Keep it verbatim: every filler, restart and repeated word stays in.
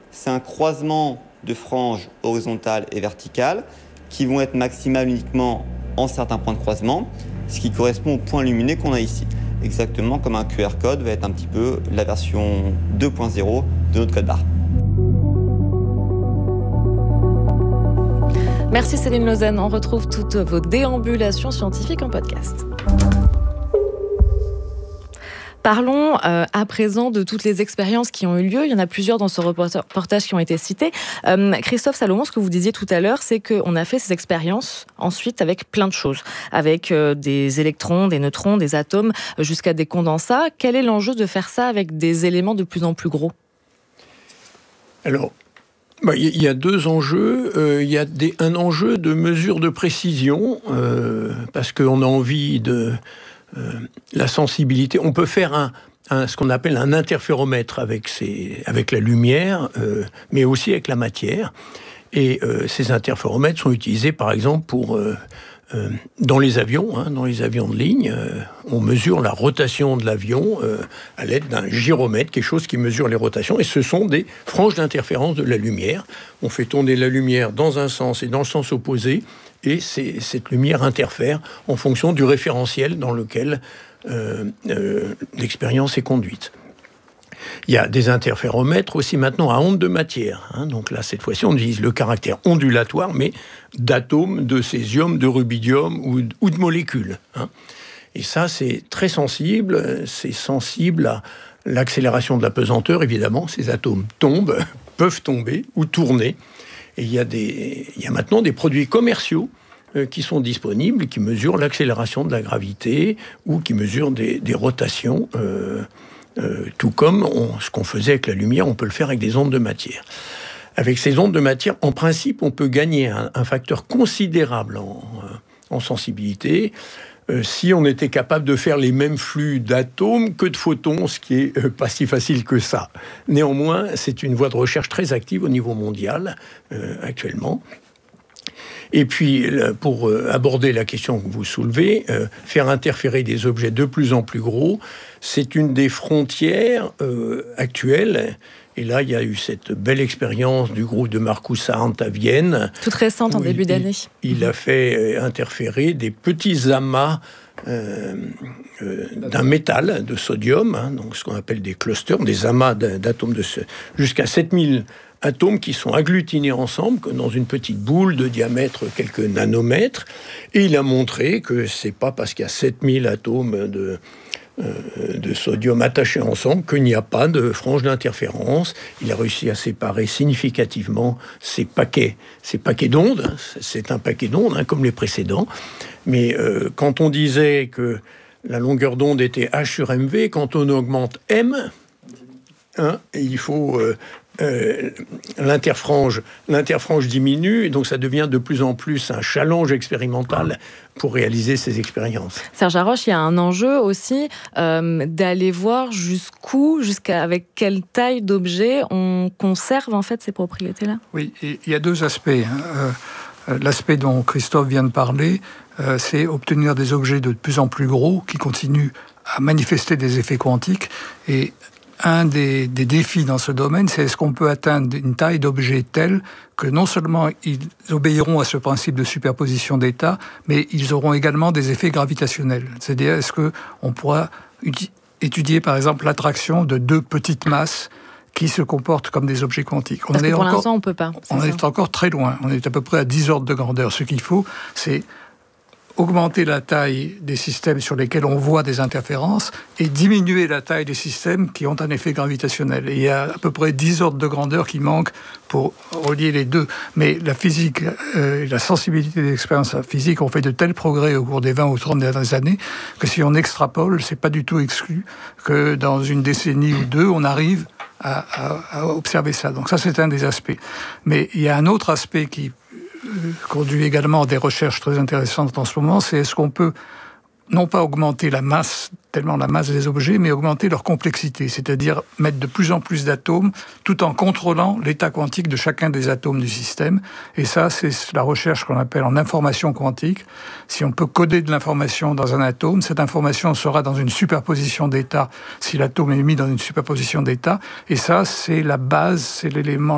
c'est un croisement de franges horizontales et verticales qui vont être maximales uniquement en certains points de croisement, ce qui correspond au point lumineux qu'on a ici. Exactement comme un Q R code va être un petit peu la version deux point zéro de notre code barre. Merci Céline Lausanne. On retrouve toutes vos déambulations scientifiques en podcast. Parlons euh, à présent de toutes les expériences qui ont eu lieu. Il y en a plusieurs dans ce reportage qui ont été cités. Euh, Christophe Salomon, ce que vous disiez tout à l'heure, c'est qu'on a fait ces expériences ensuite avec plein de choses, avec euh, des électrons, des neutrons, des atomes, jusqu'à des condensats. Quel est l'enjeu de faire ça avec des éléments de plus en plus gros ? Alors, bah, y a deux enjeux. Il euh, y a des, un enjeu de mesure de précision, euh, parce qu'on a envie de... Euh, la sensibilité. On peut faire un, un, ce qu'on appelle un interféromètre avec, ces, avec la lumière, euh, mais aussi avec la matière. Et euh, ces interféromètres sont utilisés, par exemple, pour euh, euh, dans les avions, hein, dans les avions de ligne, euh, on mesure la rotation de l'avion euh, à l'aide d'un gyromètre, quelque chose qui mesure les rotations. Et ce sont des franges d'interférence de la lumière. On fait tourner la lumière dans un sens et dans le sens opposé. Et c'est, cette lumière interfère en fonction du référentiel dans lequel euh, euh, l'expérience est conduite. Il y a des interféromètres aussi maintenant à ondes de matière. Hein. Donc là, cette fois-ci, on utilise le caractère ondulatoire, mais d'atomes, de césium, de rubidium ou, ou de molécules. Hein. Et ça, c'est très sensible. C'est sensible à l'accélération de la pesanteur, évidemment. Ces atomes tombent, peuvent tomber ou tourner. Et il y a des, il y a maintenant des produits commerciaux euh, qui sont disponibles, qui mesurent l'accélération de la gravité ou qui mesurent des, des rotations, euh, euh, tout comme on, ce qu'on faisait avec la lumière, on peut le faire avec des ondes de matière. Avec ces ondes de matière, en principe, on peut gagner un, un facteur considérable en, en sensibilité. Euh, si on était capable de faire les mêmes flux d'atomes que de photons, ce qui est euh, pas si facile que ça. Néanmoins, c'est une voie de recherche très active au niveau mondial euh, actuellement. Et puis, pour euh, aborder la question que vous soulevez, euh, faire interférer des objets de plus en plus gros, c'est une des frontières euh, actuelles. Et là, il y a eu cette belle expérience du groupe de Marcus Arndt à Vienne. Toute récente, en début il, d'année. Il, il a fait interférer des petits amas euh, euh, d'un métal, de sodium, hein, donc ce qu'on appelle des clusters, des amas d'atomes de jusqu'à sept mille atomes qui sont agglutinés ensemble dans une petite boule de diamètre quelques nanomètres. Et il a montré que c'est pas parce qu'il y a sept mille atomes de... de sodium attachés ensemble, qu'il n'y a pas de frange d'interférence. Il a réussi à séparer significativement ces paquets, ces paquets d'ondes. C'est un paquet d'ondes, hein, comme les précédents. Mais euh, quand on disait que la longueur d'onde était H sur M V, quand on augmente M, hein, il faut... Euh, Euh, l'interfrange, l'interfrange diminue, et donc ça devient de plus en plus un challenge expérimental pour réaliser ces expériences. Serge Haroche, il y a un enjeu aussi euh, d'aller voir jusqu'où, jusqu'à avec quelle taille d'objet on conserve en fait ces propriétés-là. Oui, il y a deux aspects. Hein. Euh, l'aspect dont Christophe vient de parler, euh, c'est obtenir des objets de plus en plus gros qui continuent à manifester des effets quantiques. Et un des, des défis dans ce domaine, c'est est-ce qu'on peut atteindre une taille d'objet telle que non seulement ils obéiront à ce principe de superposition d'états, mais ils auront également des effets gravitationnels. C'est-à-dire, est-ce qu'on pourra étudier, par exemple, l'attraction de deux petites masses qui se comportent comme des objets quantiques. Parce on que pour encore, l'instant, on ne peut pas. On ça. est encore très loin. On est à peu près à dix ordres de grandeur. Ce qu'il faut, c'est augmenter la taille des systèmes sur lesquels on voit des interférences et diminuer la taille des systèmes qui ont un effet gravitationnel. Et il y a à peu près dix ordres de grandeur qui manquent pour relier les deux. Mais la physique, euh, la sensibilité des expériences physiques ont fait de tels progrès au cours des vingt ou trente dernières années que si on extrapole, c'est pas du tout exclu que dans une décennie ou deux, on arrive à, à, à observer ça. Donc ça, c'est un des aspects. Mais il y a un autre aspect qui conduit également à des recherches très intéressantes en ce moment, c'est est-ce qu'on peut non pas augmenter la masse, tellement la masse des objets, mais augmenter leur complexité, c'est-à-dire mettre de plus en plus d'atomes tout en contrôlant l'état quantique de chacun des atomes du système. Et ça, c'est la recherche qu'on appelle en information quantique. Si on peut coder de l'information dans un atome, cette information sera dans une superposition d'états si l'atome est mis dans une superposition d'états. Et ça, c'est la base, c'est l'élément